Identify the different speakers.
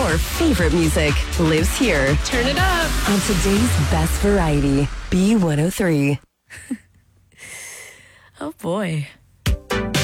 Speaker 1: Your favorite music lives here.
Speaker 2: Turn it up.
Speaker 1: On today's best variety, B103.
Speaker 2: Oh boy.